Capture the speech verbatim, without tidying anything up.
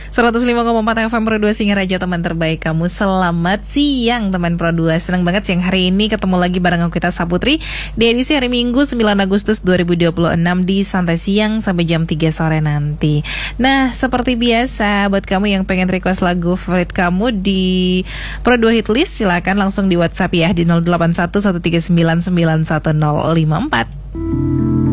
seratus lima koma empat F M Pro dua Singaraja, teman terbaik kamu. Selamat siang teman Pro dua. Senang banget siang hari ini ketemu lagi bareng aku Kita Saputri di edisi hari Minggu sembilan Agustus dua ribu dua puluh enam di Santai Siang sampai jam tiga sore nanti. Nah, seperti biasa buat kamu yang pengen request lagu favorit kamu di Pro dua Hitlist, silakan langsung di WhatsApp ya di nol delapan satu satu tiga sembilan sembilan satu nol lima empat.